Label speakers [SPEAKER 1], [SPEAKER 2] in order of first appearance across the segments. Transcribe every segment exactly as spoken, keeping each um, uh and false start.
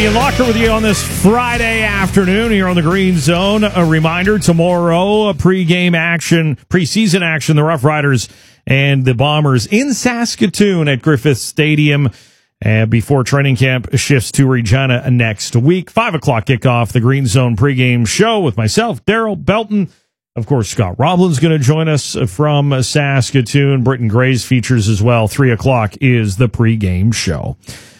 [SPEAKER 1] Ian Locker with you on this Friday afternoon here on the Green Zone. A reminder, tomorrow, a pregame action, preseason action, the Rough Riders and the Bombers in Saskatoon at Griffith Stadium uh, before training camp shifts to Regina next week. Five o'clock kickoff, the Green Zone pregame show with myself, Daryl Belton. Of course, Scott Roblin's going to join us from Saskatoon. Britton Gray's features as well. Three o'clock is the pregame show.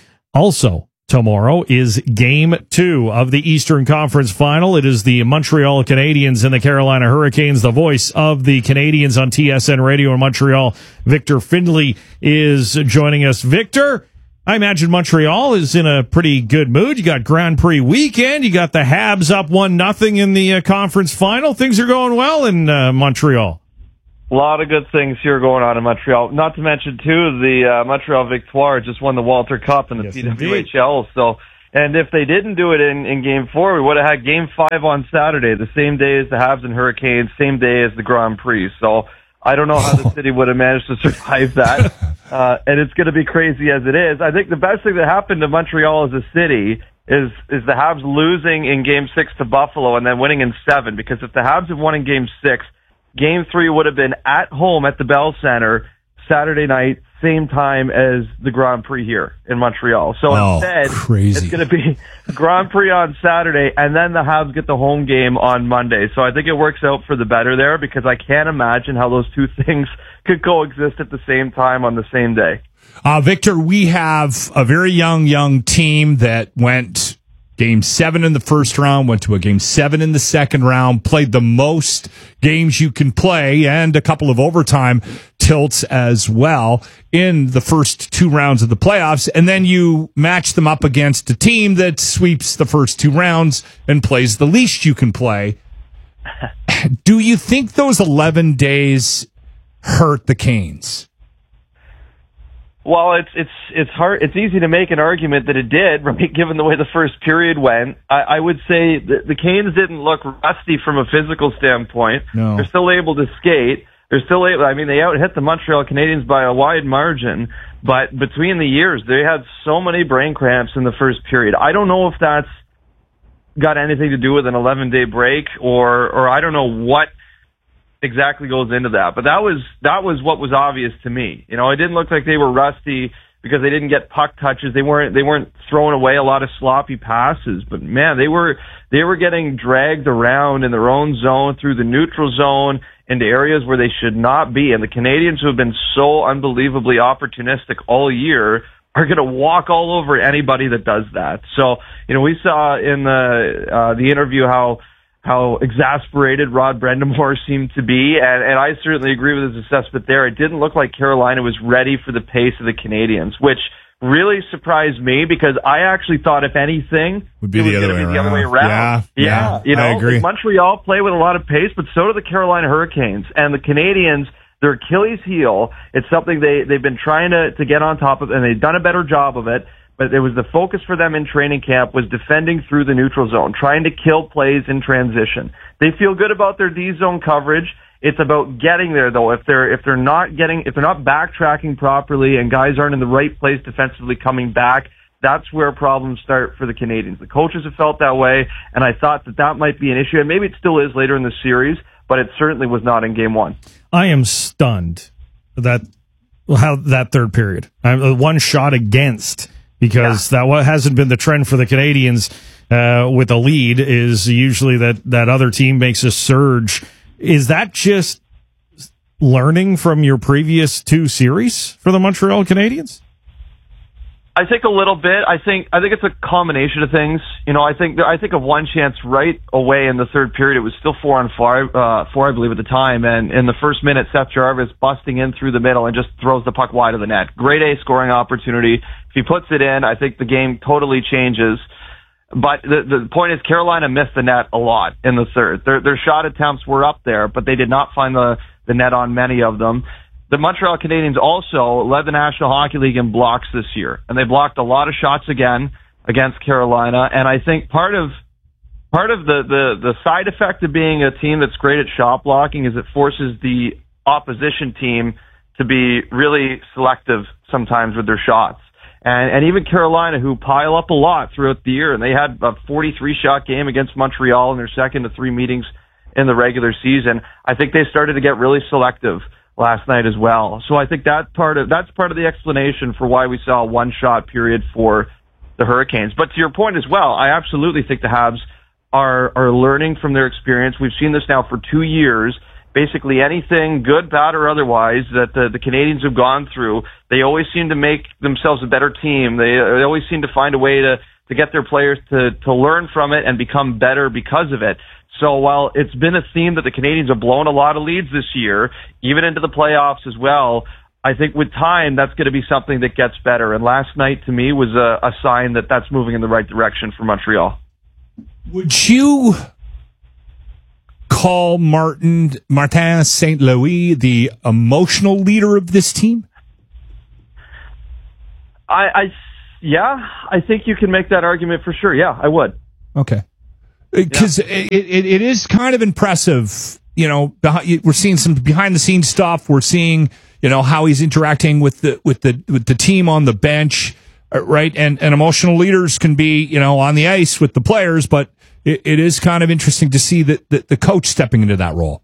[SPEAKER 1] Also, tomorrow is game two of the Eastern Conference Final. It is the Montreal Canadiens and the Carolina Hurricanes. The voice of the Canadiens on T S N Radio in Montreal, Victor Findlay, is joining us. Victor, I imagine Montreal is in a pretty good mood. You got Grand Prix weekend. You got the Habs up one nothing in the uh, conference final. Things are going well in uh, Montreal.
[SPEAKER 2] A lot of good things here going on in Montreal. Not to mention, too, the uh, Montreal Victoire just won the Walter Cup in the
[SPEAKER 1] yes,
[SPEAKER 2] P W H L. So, and if they didn't do it in, in Game four, we would have had Game five on Saturday, the same day as the Habs and Hurricanes, same day as the Grand Prix. So I don't know how the city would have managed to survive that. Uh, and it's going to be crazy as it is. I think the best thing that happened to Montreal as a city is is the Habs losing in Game six to Buffalo and then winning in seven. Because if the Habs had won in Game six, Game three would have been at home at the Bell Center Saturday night, same time as the Grand Prix here in Montreal. So
[SPEAKER 3] oh,
[SPEAKER 2] instead,
[SPEAKER 3] crazy.
[SPEAKER 2] it's going to be Grand Prix on Saturday, and then the Habs get the home game on Monday. So I think it works out for the better there, because I can't imagine how those two things could coexist at the same time on the same day.
[SPEAKER 3] Uh, Victor, we have a very young, young team that went Game seven in the first round, went to a game seven in the second round, played the most games you can play, and a couple of overtime tilts as well in the first two rounds of the playoffs. And then you match them up against a team that sweeps the first two rounds and plays the least you can play. Do you think those eleven days hurt the Canes?
[SPEAKER 2] Well, it's it's it's hard. It's easy to make an argument that it did, right? Given the way the first period went, I, I would say the, the Canes didn't look rusty from a physical standpoint.
[SPEAKER 3] No.
[SPEAKER 2] They're still able to skate. They're still able. I mean, they out hit the Montreal Canadiens by a wide margin. But between the years, they had so many brain cramps in the first period. I don't know if that's got anything to do with an eleven day break, or or I don't know what exactly goes into that, but that was that was what was obvious to me. You know, it didn't look like they were rusty because they didn't get puck touches. They weren't they weren't throwing away a lot of sloppy passes, but man, they were they were getting dragged around in their own zone, through the neutral zone, into areas where they should not be. And the Canadians, who have been so unbelievably opportunistic all year, are going to walk all over anybody that does that. So, you know, we saw in the uh, the interview how how exasperated Rod Brendamore seemed to be, and, and I certainly agree with his assessment there. It didn't look like Carolina was ready for the pace of the Canadians, which really surprised me, because I actually thought, if anything,
[SPEAKER 3] would be
[SPEAKER 2] it was
[SPEAKER 3] the other,
[SPEAKER 2] be
[SPEAKER 3] way
[SPEAKER 2] the other way around.
[SPEAKER 3] Yeah,
[SPEAKER 2] yeah,
[SPEAKER 3] yeah,
[SPEAKER 2] you know,
[SPEAKER 3] I agree.
[SPEAKER 2] Montreal play with a lot of pace, but so do the Carolina Hurricanes. And the Canadians, their Achilles heel, it's something they, they've been trying to, to get on top of, and they've done a better job of it. But it was the focus for them in training camp was defending through the neutral zone, trying to kill plays in transition. They feel good about their D zone coverage. It's about getting there, though. If they're if they're not getting if they're not backtracking properly, and guys aren't in the right place defensively coming back, that's where problems start for the Canadians. The coaches have felt that way, and I thought that that might be an issue, and maybe it still is later in the series, but it certainly was not in Game One.
[SPEAKER 1] I am stunned that how that third period, uh, one shot against. Because yeah. that hasn't been the trend for the Canadians uh, with a lead, is usually that, that other team makes a surge. Is that just learning from your previous two series for the Montreal Canadiens?
[SPEAKER 2] I think a little bit. I think I think it's a combination of things. You know, I think I think of one chance right away in the third period. It was still four on five, uh, four I believe at the time, and in the first minute, Seth Jarvis busting in through the middle and just throws the puck wide of the net. Grade A scoring opportunity. If he puts it in, I think the game totally changes. But the the point is, Carolina missed the net a lot in the third. Their their shot attempts were up there, but they did not find the the net on many of them. The Montreal Canadiens also led the National Hockey League in blocks this year, and they blocked a lot of shots again against Carolina. And I think part of part of the, the, the side effect of being a team that's great at shot blocking is it forces the opposition team to be really selective sometimes with their shots. And, and even Carolina, who pile up a lot throughout the year, and they had a forty-three shot game against Montreal in their second of three meetings in the regular season. I think they started to get really selective last night as well. So I think that part of, that's part of the explanation for why we saw a one-shot period for the Hurricanes. But to your point as well, I absolutely think the Habs are, are learning from their experience. We've seen this now for two years. Basically anything, good, bad, or otherwise, that the, the Canadians have gone through, they always seem to make themselves a better team. They, they always seem to find a way to, to get their players to, to learn from it and become better because of it. So while it's been a theme that the Canadians have blown a lot of leads this year, even into the playoffs as well, I think with time, that's going to be something that gets better. And last night, to me, was a, a sign that that's moving in the right direction for Montreal.
[SPEAKER 3] Would you call Martin Martin Saint Louis the emotional leader of this team?
[SPEAKER 2] I, I, yeah, I think you can make that argument for sure. Yeah, I would.
[SPEAKER 3] Okay, because yeah. it, it it is kind of impressive. You know, we're seeing some behind the scenes stuff. We're seeing, you know, how he's interacting with the with the with the team on the bench, right? And and emotional leaders can be, you know, on the ice with the players, but It, it is kind of interesting to see that the, the coach stepping into that role.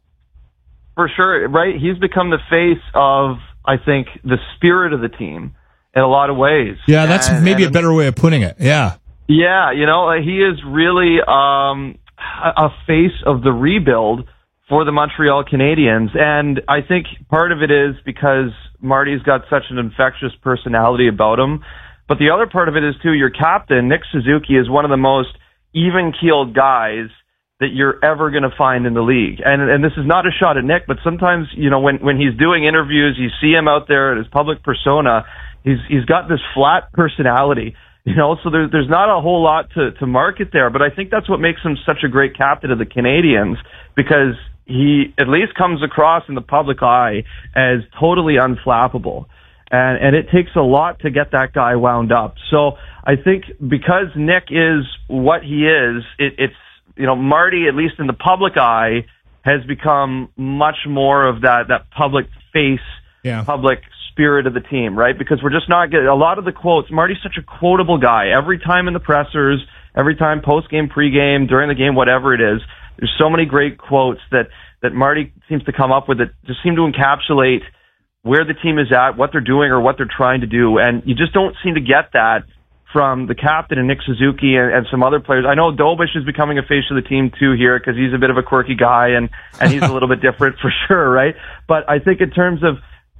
[SPEAKER 2] For sure, right? He's become the face of, I think, the spirit of the team in a lot of ways.
[SPEAKER 3] Yeah, that's
[SPEAKER 2] and,
[SPEAKER 3] maybe
[SPEAKER 2] and,
[SPEAKER 3] a better way of putting it. Yeah.
[SPEAKER 2] Yeah, you know, he is really um, a face of the rebuild for the Montreal Canadiens. And I think part of it is because Marty's got such an infectious personality about him. But the other part of it is, too, your captain, Nick Suzuki, is one of the most even-keeled guys that you're ever going to find in the league. And and this is not a shot at Nick, but sometimes, you know, when, when he's doing interviews, you see him out there at his public persona, he's he's got this flat personality, you know, so there, there's not a whole lot to, to market there. But I think that's what makes him such a great captain of the Canadians, because he at least comes across in the public eye as totally unflappable. And, and it takes a lot to get that guy wound up. So I think because Nick is what he is, it, it's, you know, Marty, at least in the public eye, has become much more of that, that public face, yeah. public spirit of the team, right? Because we're just not getting a lot of the quotes. Marty's such a quotable guy. Every time in the pressers, every time post-game, pre-game, during the game, whatever it is, there's so many great quotes that, that Marty seems to come up with that just seem to encapsulate where the team is at, what they're doing, or what they're trying to do. And you just don't seem to get that from the captain and Nick Suzuki and, and some other players. I know Dobish is becoming a face of the team too here because he's a bit of a quirky guy and, and he's a little bit different for sure, right? But I think in terms of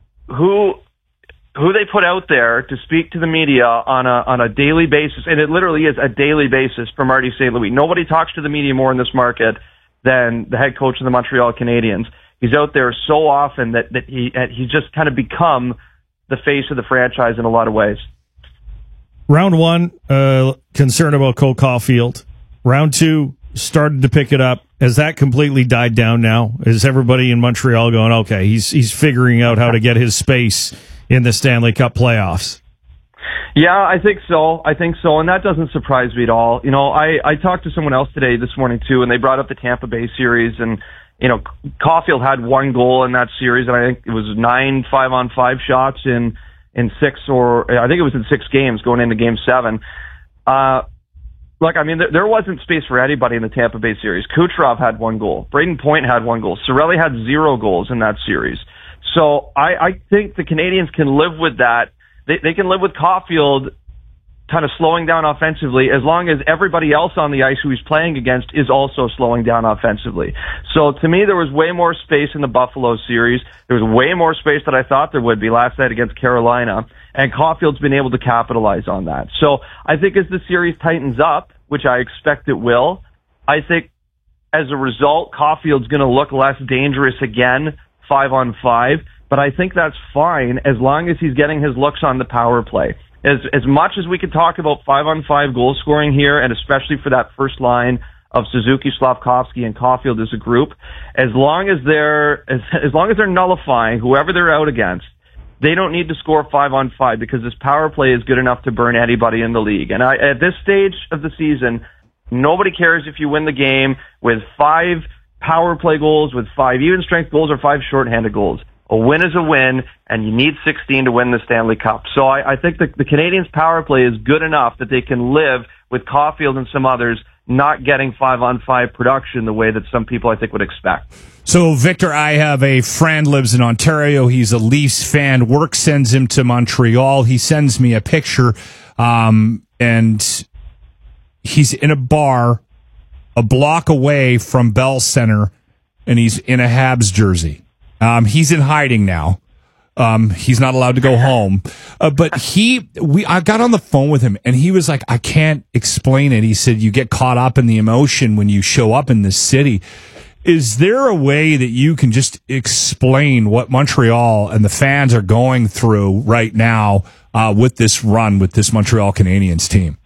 [SPEAKER 2] who who they put out there to speak to the media on a on a daily basis, and it literally is a daily basis for Marty Saint Louis. Nobody talks to the media more in this market than the head coach of the Montreal Canadiens. He's out there so often that, that he he's just kind of become the face of the franchise in a lot of ways.
[SPEAKER 1] Round one, uh, concerned about Cole Caulfield. Round two, started to pick it up. Has that completely died down now? Is everybody in Montreal going, okay, he's he's figuring out how to get his space in the Stanley Cup playoffs?
[SPEAKER 2] Yeah, I think so. I think so, and that doesn't surprise me at all. You know, I, I talked to someone else today, this morning, too, and they brought up the Tampa Bay series, and you know, Caulfield had one goal in that series, and I think it was nine five-on-five shots in, in six or, I think it was in six games going into game seven. Uh, look, I mean, there, there wasn't space for anybody in the Tampa Bay series. Kucherov had one goal. Braden Point had one goal. Cirelli had zero goals in that series. So I, I think the Canadians can live with that. They, they can live with Caulfield kind of slowing down offensively as long as everybody else on the ice who he's playing against is also slowing down offensively. So to me, there was way more space in the Buffalo series. There was way more space than I thought there would be last night against Carolina, and Caulfield's been able to capitalize on that. So I think as the series tightens up, which I expect it will, I think as a result, Caulfield's going to look less dangerous again, five on five, but I think that's fine as long as he's getting his looks on the power play. As as much as we could talk about five-on-five goal scoring here, and especially for that first line of Suzuki, Slafkovsky, and Caulfield as a group, as long as they're as, as long as they're nullifying whoever they're out against, they don't need to score five-on-five because this power play is good enough to burn anybody in the league. And I, at this stage of the season, nobody cares if you win the game with five power play goals, with five even strength goals, or five shorthanded goals. A win is a win, and you need sixteen to win the Stanley Cup. So I, I think the, the Canadiens' power play is good enough that they can live with Caulfield and some others not getting five-on-five production the way that some people, I think, would expect.
[SPEAKER 3] So, Victor, I have a friend, lives in Ontario. He's a Leafs fan. Work sends him to Montreal. He sends me a picture, um, and he's in a bar a block away from Bell Center, and he's in a Habs jersey. Um, he's in hiding now. Um, he's not allowed to go home. Uh, but he, we, I got on the phone with him, and he was like, I can't explain it. He said, you get caught up in the emotion when you show up in this city. Is there a way that you can just explain what Montreal and the fans are going through right now uh, with this run, with this Montreal Canadiens team?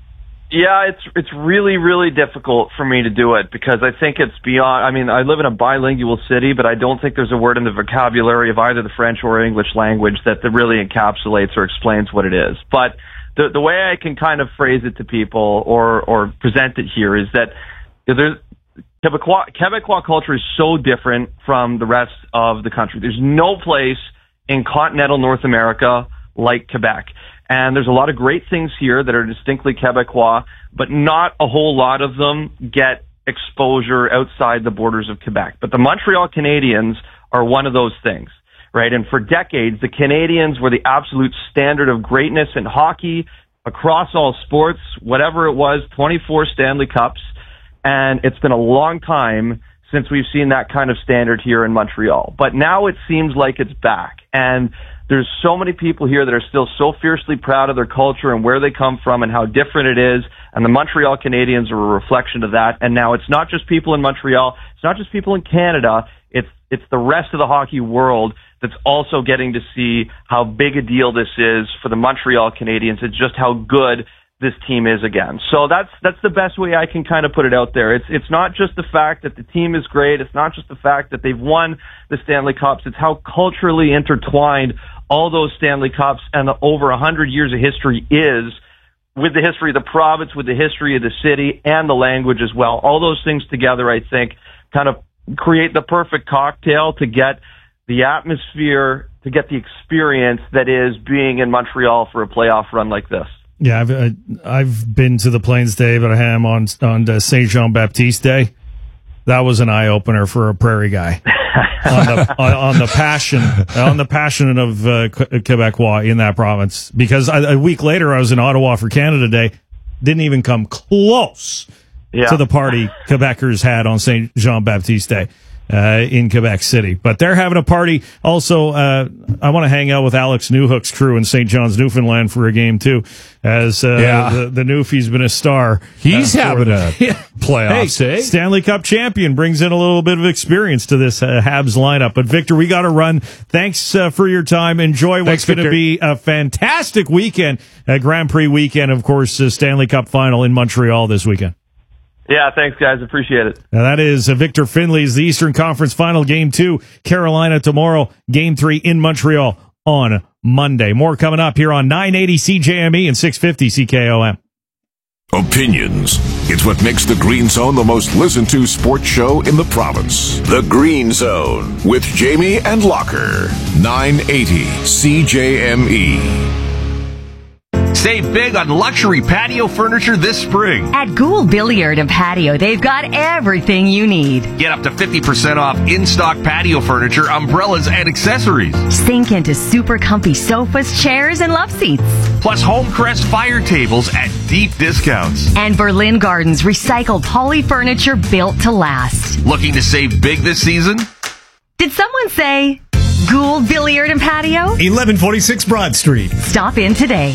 [SPEAKER 2] Yeah, it's it's really, really difficult for me to do it because I think it's beyond, I mean, I live in a bilingual city, but I don't think there's a word in the vocabulary of either the French or English language that, that really encapsulates or explains what it is. But the the way I can kind of phrase it to people or, or present it here is that there's, Quebecois, Quebecois culture is so different from the rest of the country. There's no place in continental North America like Quebec. And there's a lot of great things here that are distinctly Quebecois, but not a whole lot of them get exposure outside the borders of Quebec. But the Montreal Canadiens are one of those things, right? And for decades, the Canadiens were the absolute standard of greatness in hockey across all sports, whatever it was, twenty-four Stanley Cups. And it's been a long time since we've seen that kind of standard here in Montreal. But now it seems like it's back. And there's so many people here that are still so fiercely proud of their culture and where they come from and how different it is. And the Montreal Canadiens are a reflection of that. And now it's not just people in Montreal. It's not just people in Canada. It's, it's the rest of the hockey world that's also getting to see how big a deal this is for the Montreal Canadiens and just how good this team is again. So that's that's the best way I can kind of put it out there. It's it's not just the fact that the team is great. It's not just the fact that they've won the Stanley Cups. It's how culturally intertwined all those Stanley Cups and the over a hundred years of history is with the history of the province, with the history of the city, and the language as well. All those things together, I think, kind of create the perfect cocktail to get the atmosphere, to get the experience that is being in Montreal for a playoff run like this.
[SPEAKER 1] Yeah, I've uh, I've been to the Plains de Abraham on on uh, Saint Jean Baptiste Day. That was an eye opener for a prairie guy on the on, on the passion on the passion of uh, Quebecois in that province. Because I, a week later, I was in Ottawa for Canada Day. Didn't even come close yeah. to the party Quebecers had on Saint Jean Baptiste Day. Uh, in Quebec City. But they're having a party. Also, uh, I want to hang out with Alex Newhook's crew in Saint John's, Newfoundland for a game, too, as uh,
[SPEAKER 3] yeah.
[SPEAKER 1] the, the Newfie's been a star.
[SPEAKER 3] He's uh, having a
[SPEAKER 1] yeah.
[SPEAKER 3] playoffs,
[SPEAKER 1] hey,
[SPEAKER 3] eh?
[SPEAKER 1] Stanley Cup champion brings in a little bit of experience to this uh, Habs lineup. But, Victor, we got to run. Thanks uh, for your time. Enjoy what's going to be a fantastic weekend, a Grand Prix weekend, of course, uh, Stanley Cup final in Montreal this weekend.
[SPEAKER 2] Yeah, thanks, guys. Appreciate it.
[SPEAKER 1] Now that is uh, Victor Finley's the Eastern Conference Final, Game two, Carolina tomorrow, Game three in Montreal on Monday. More coming up here on nine eighty C J M E and six fifty C K O M.
[SPEAKER 4] Opinions. It's what makes the Green Zone the most listened to sports show in the province. The Green Zone with Jamie and Locker. nine eighty C J M E.
[SPEAKER 5] Save big on luxury patio furniture this spring.
[SPEAKER 6] At Gould Billiard and Patio, they've got everything you need.
[SPEAKER 5] Get up to fifty percent off in-stock patio furniture, umbrellas, and accessories.
[SPEAKER 6] Sink into super comfy sofas, chairs, and love seats.
[SPEAKER 5] Plus Homecrest fire tables at deep discounts.
[SPEAKER 6] And Berlin Gardens recycled poly furniture built to last.
[SPEAKER 5] Looking to save big this season?
[SPEAKER 6] Did someone say Gould Billiard and Patio?
[SPEAKER 7] eleven forty-six Broad Street.
[SPEAKER 6] Stop in today.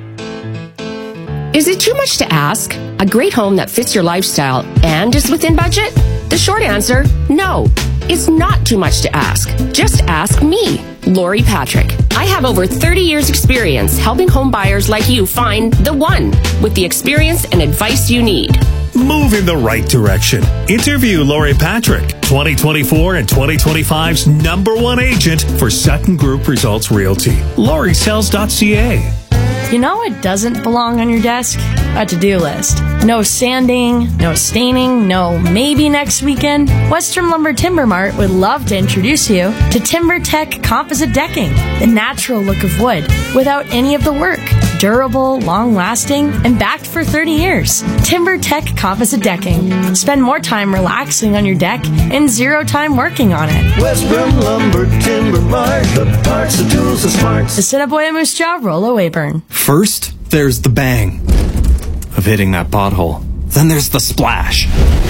[SPEAKER 8] Is it too much to ask? A great home that fits your lifestyle and is within budget? The short answer, no. It's not too much to ask. Just ask me, Lori Patrick. I have over thirty years experience helping home buyers like you find the one with the experience and advice you need.
[SPEAKER 7] Move in the right direction. Interview Lori Patrick, twenty twenty-four and twenty twenty-five's number one agent for Sutton Group Results Realty. Lori Sells dot C A.
[SPEAKER 9] You know what doesn't belong on your desk? A to-do list. No sanding, no staining, no maybe next weekend. Western Lumber Timber Mart would love to introduce you to TimberTech Composite Decking, the natural look of wood without any of the work. Durable, long-lasting, and backed for thirty years. TimberTech Composite Decking. Spend more time relaxing on your deck and zero time working on it.
[SPEAKER 10] Western Lumber Timber Mart, the parts, the tools, the smarts.
[SPEAKER 9] The Assiniboia Moose Jaw, Rollo Weyburn.
[SPEAKER 11] First, there's the bang of hitting that pothole. Then there's the splash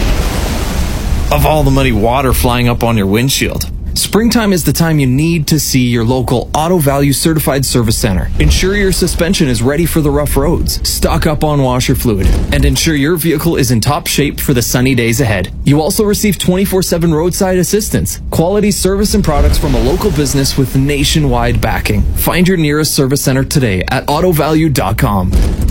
[SPEAKER 11] of all the muddy water flying up on your windshield. Springtime is the time you need to see your local Auto Value Certified Service Center. Ensure your suspension is ready for the rough roads. Stock up on washer fluid. And ensure your vehicle is in top shape for the sunny days ahead. You also receive twenty-four seven roadside assistance. Quality service and products from a local business with nationwide backing. Find your nearest service center today at auto value dot com.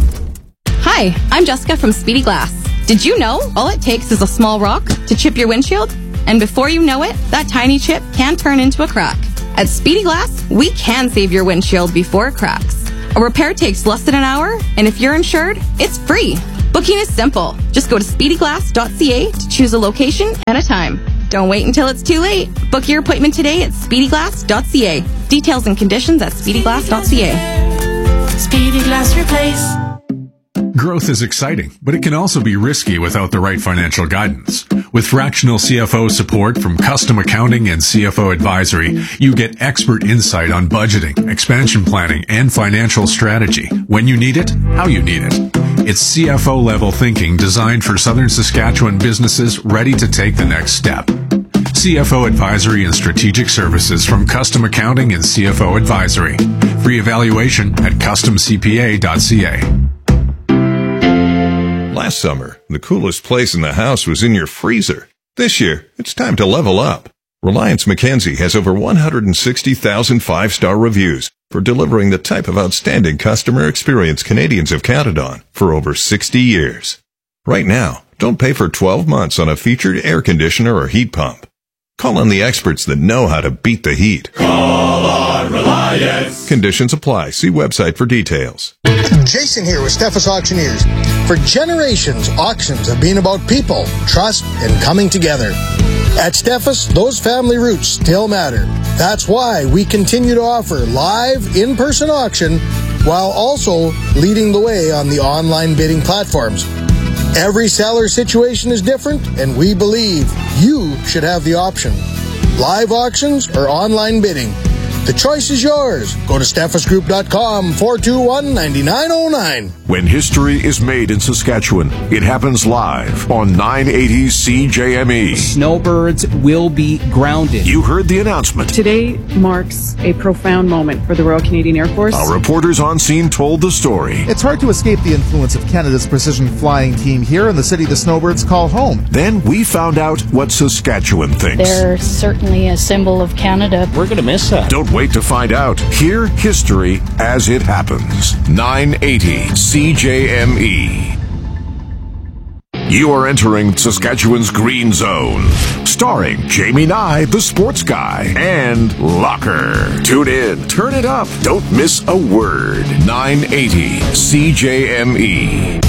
[SPEAKER 12] Hi, I'm Jessica from Speedy Glass. Did you know all it takes is a small rock to chip your windshield? And before you know it, that tiny chip can turn into a crack. At Speedy Glass, we can save your windshield before it cracks. A repair takes less than an hour, and if you're insured, it's free. Booking is simple. Just go to speedy glass dot c a to choose a location and a time. Don't wait until it's too late. Book your appointment today at speedy glass dot c a. Details and conditions at speedy glass dot c a.
[SPEAKER 13] Speedy Glass Replace.
[SPEAKER 14] Growth is exciting, but it can also be risky without the right financial guidance. With fractional C F O support from Custom Accounting and C F O Advisory, you get expert insight on budgeting, expansion planning, and financial strategy. When you need it, how you need it. It's C F O-level thinking designed for Southern Saskatchewan businesses ready to take the next step. C F O Advisory and Strategic Services from Custom Accounting and C F O Advisory. Free evaluation at custom c p a dot c a.
[SPEAKER 15] Last summer, the coolest place in the house was in your freezer. This year, it's time to level up. Reliance Mackenzie has over one hundred sixty thousand five-star reviews for delivering the type of outstanding customer experience Canadians have counted on for over sixty years. Right now, don't pay for twelve months on a featured air conditioner or heat pump. Call on the experts that know how to beat the heat.
[SPEAKER 10] Call on Reliance.
[SPEAKER 15] Conditions apply. See website for details.
[SPEAKER 16] Jason here with Steffes Auctioneers. For generations, auctions have been about people, trust, and coming together. At Steffes, those family roots still matter. That's why we continue to offer live, in-person auction while also leading the way on the online bidding platforms. Every seller situation is different, and we believe you should have the option. Live auctions or online bidding. The choice is yours. Go to steffes group dot com, four two one, nine nine zero nine.
[SPEAKER 4] When history is made in Saskatchewan, it happens live on nine eighty C J M E.
[SPEAKER 17] Snowbirds will be grounded.
[SPEAKER 4] You heard the announcement.
[SPEAKER 18] Today marks a profound moment for the Royal Canadian Air Force.
[SPEAKER 4] Our reporters on scene told the story.
[SPEAKER 19] It's hard to escape the influence of Canada's precision flying team here in the city the Snowbirds call home.
[SPEAKER 4] Then we found out what Saskatchewan thinks.
[SPEAKER 20] They're certainly a symbol of Canada.
[SPEAKER 17] We're going to miss that.
[SPEAKER 4] Don't wait to find out. Hear history as it happens. nine eighty C J M E. You are entering Saskatchewan's Green Zone, starring Jamie Nye, the sports guy, and Locker. Tune in, turn it up, don't miss a word. nine eighty C J M E.